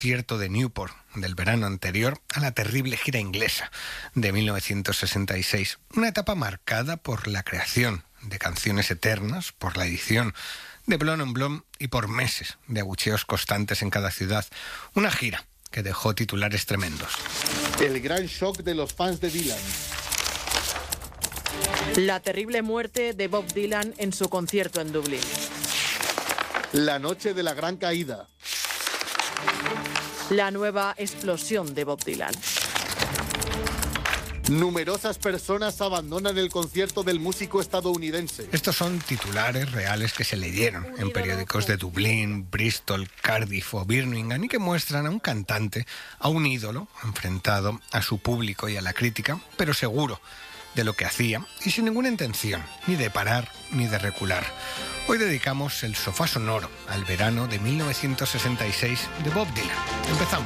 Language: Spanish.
concierto de Newport del verano anterior a la terrible gira inglesa de 1966. Una etapa marcada por la creación de canciones eternas, por la edición de Blonde on Blonde y por meses de abucheos constantes en cada ciudad. Una gira que dejó titulares tremendos. El gran shock de los fans de Dylan. La terrible muerte de Bob Dylan en su concierto en Dublín. La noche de la gran caída. La nueva explosión de Bob Dylan. Numerosas personas abandonan el concierto del músico estadounidense. Estos son titulares reales que se leyeron en periódicos de Dublín, Bristol, Cardiff o Birmingham y que muestran a un cantante, a un ídolo, enfrentado a su público y a la crítica, pero seguro de lo que hacía y sin ninguna intención ni de parar ni de recular. Hoy dedicamos el sofá sonoro al verano de 1966 de Bob Dylan. Empezamos.